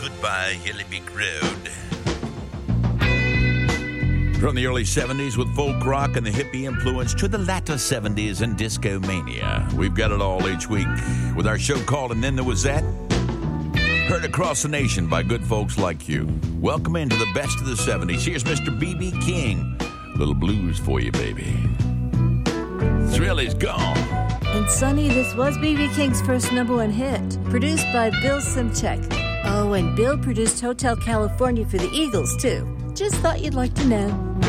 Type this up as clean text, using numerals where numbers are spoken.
Goodbye Hillybeak Road. From the early 70s with folk rock and the hippie influence to the latter 70s and disco mania. We've got it all each week with our show called And Then There Was That. Heard across the nation by good folks like you. Welcome into the best of the 70s. Here's Mr. B.B. King. Little blues for you, baby. Thrill is gone. And Sonny, this was B.B. King's first #1 hit, produced by Bill Simchek. Oh, and Bill produced Hotel California for the Eagles, too. Just thought you'd like to know.